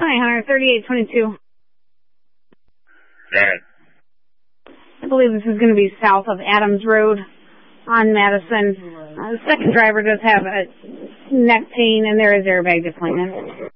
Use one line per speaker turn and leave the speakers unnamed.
Hi, Hunter, 3822.
Go ahead.
I believe this is going to be south of Adams Road on Madison. The second driver does have a neck pain, and there is airbag deployment.